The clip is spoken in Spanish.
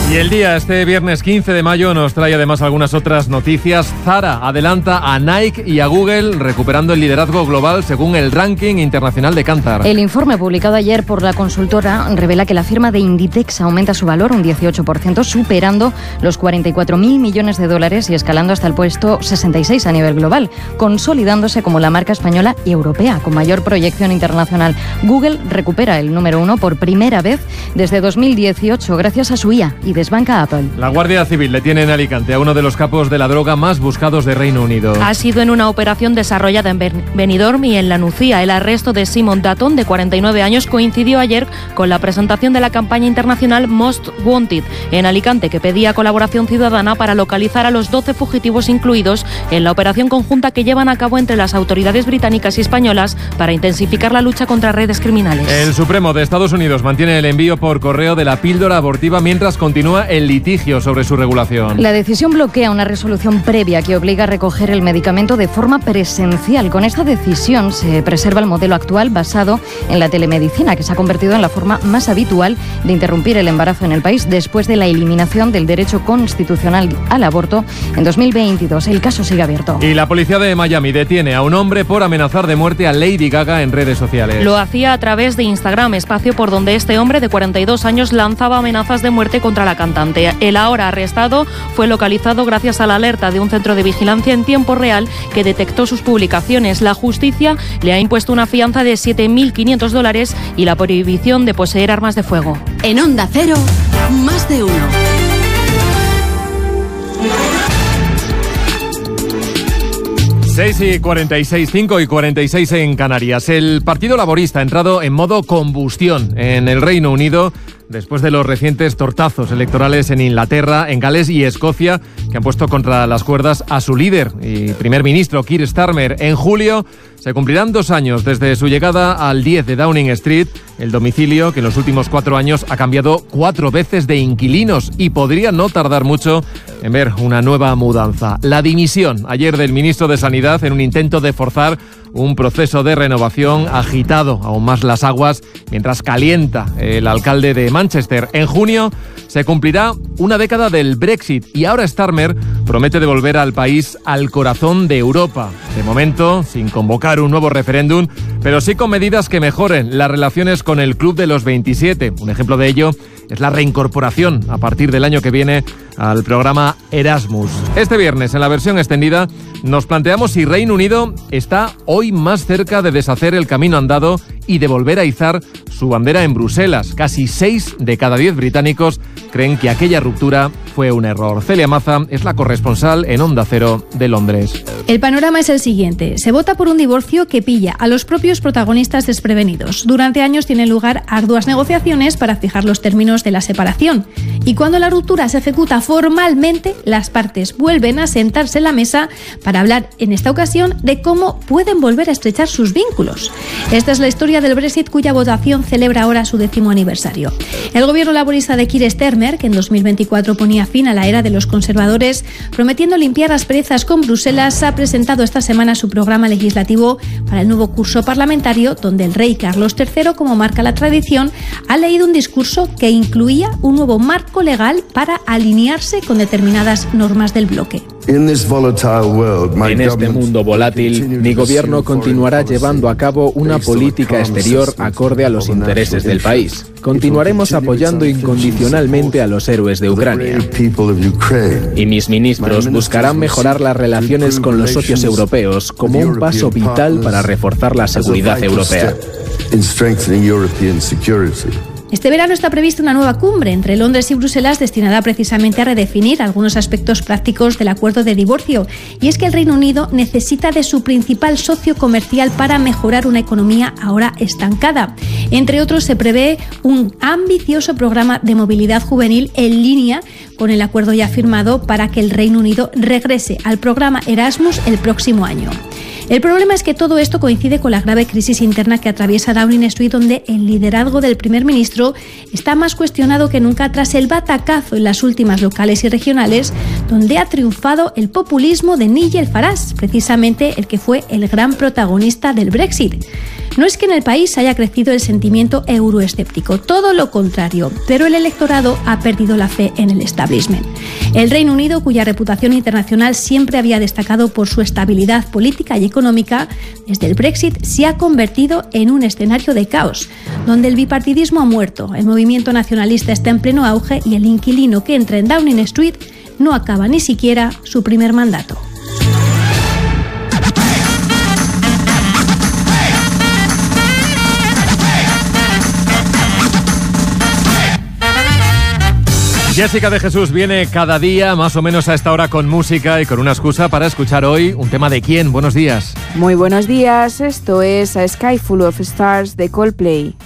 Y el día, este viernes 15 de mayo, nos trae además algunas otras noticias. Zara adelanta a Nike y a Google, recuperando el liderazgo global según el ranking internacional de Kantar. El informe publicado ayer por la consultora revela que la firma de Inditex aumenta su valor un 18%, superando los 44.000 millones de dólares y escalando hasta el puesto 66 a nivel global, consolidándose como la marca española y europea con mayor proyección internacional. Google recupera el número 1 por primera vez desde 2018 gracias a su IA y desbanca a Apple. La Guardia Civil detiene en Alicante a uno de los capos de la droga más buscados de Reino Unido. Ha sido en una operación desarrollada en Benidorm y en La Nucía. El arresto de Simon Dutton, de 49 años, coincidió ayer con la presentación de la campaña internacional Most Wanted en Alicante, que pedía colaboración ciudadana para localizar a los 12 fugitivos incluidos en la operación conjunta que llevan a cabo entre las autoridades británicas y españolas para intensificar la lucha contra redes criminales. El Supremo de Estados Unidos mantiene el envío por correo de la píldora abortiva mientras continúa el litigio sobre su regulación. La decisión bloquea una resolución previa que obliga a recoger el medicamento de forma presencial. Con esta decisión se preserva el modelo actual basado en la telemedicina, que se ha convertido en la forma más habitual de interrumpir el embarazo en el país después de la eliminación del derecho constitucional al aborto en 2022. El caso sigue abierto. Y la policía de Miami detiene a un hombre por amenazar de muerte a Lady Gaga en redes sociales. Lo hacía a través de Instagram, espacio por donde este hombre de 42 años lanzaba amenazas de muerte contra la cantante. El ahora arrestado fue localizado gracias a la alerta de un centro de vigilancia en tiempo real que detectó sus publicaciones. La justicia le ha impuesto una fianza de $7.500 y la prohibición de poseer armas de fuego. En Onda Cero, más de uno. Seis y 46, 5 y 46 en Canarias. El Partido Laborista ha entrado en modo combustión en el Reino Unido después de los recientes tortazos electorales en Inglaterra, en Gales y Escocia, que han puesto contra las cuerdas a su líder y primer ministro, Keir Starmer. En julio se cumplirán 2 años desde su llegada al 10 de Downing Street, el domicilio que en los últimos 4 años ha cambiado 4 veces de inquilinos y podría no tardar mucho en ver una nueva mudanza. La dimisión ayer del ministro de Sanidad en un intento de forzar un proceso de renovación agitado aún más las aguas mientras calienta el alcalde de Manchester. En junio se cumplirá una década del Brexit y ahora Starmer promete devolver al país al corazón de Europa. De momento, sin convocar un nuevo referéndum, pero sí con medidas que mejoren las relaciones con el Club de los 27. Un ejemplo de ello es la reincorporación a partir del año que viene al programa Erasmus. Este viernes, en la versión extendida, nos planteamos si Reino Unido está hoy más cerca de deshacer el camino andado y de volver a izar su bandera en Bruselas. Casi 6 de cada 10 británicos creen que aquella ruptura fue un error. Celia Maza es la corresponsal en Onda Cero de Londres. El panorama es el siguiente. Se vota por un divorcio que pilla a los propios protagonistas desprevenidos. Durante años tienen lugar arduas negociaciones para fijar los términos de la separación. Y cuando la ruptura se ejecuta formalmente, las partes vuelven a sentarse en la mesa para hablar, en esta ocasión, de cómo pueden volver a estrechar sus vínculos. Esta es la historia del Brexit, cuya votación celebra ahora su 10º aniversario. El gobierno laborista de Keir Starmer, que en 2024 ponía fin a la era de los conservadores, prometiendo limpiar asperezas con Bruselas, ha presentado esta semana su programa legislativo para el nuevo curso parlamentario, donde el rey Carlos III, como marca la tradición, ha leído un discurso que incluía un nuevo marco legal para alinearse con determinadas normas del bloque. En este mundo volátil, mi gobierno continuará llevando a cabo una política exterior acorde a los intereses del país. Continuaremos apoyando incondicionalmente a los héroes de Ucrania. Y mis ministros buscarán mejorar las relaciones con los socios europeos como un paso vital para reforzar la seguridad europea. Este verano está prevista una nueva cumbre entre Londres y Bruselas destinada precisamente a redefinir algunos aspectos prácticos del acuerdo de divorcio. Y es que el Reino Unido necesita de su principal socio comercial para mejorar una economía ahora estancada. Entre otros, se prevé un ambicioso programa de movilidad juvenil en línea con el acuerdo ya firmado para que el Reino Unido regrese al programa Erasmus el próximo año. El problema es que todo esto coincide con la grave crisis interna que atraviesa Downing Street, donde el liderazgo del primer ministro está más cuestionado que nunca tras el batacazo en las últimas locales y regionales, donde ha triunfado el populismo de Nigel Farage, precisamente el que fue el gran protagonista del Brexit. No es que en el país haya crecido el sentimiento euroescéptico, todo lo contrario, pero el electorado ha perdido la fe en el establishment. El Reino Unido, cuya reputación internacional siempre había destacado por su estabilidad política y económica, desde el Brexit se ha convertido en un escenario de caos, donde el bipartidismo ha muerto, el movimiento nacionalista está en pleno auge y el inquilino que entra en Downing Street no acaba ni siquiera su primer mandato. Jessica de Jesús viene cada día más o menos a esta hora con música y con una excusa para escuchar hoy un tema de quién. Buenos días. Muy buenos días, esto es A Sky Full of Stars de Coldplay.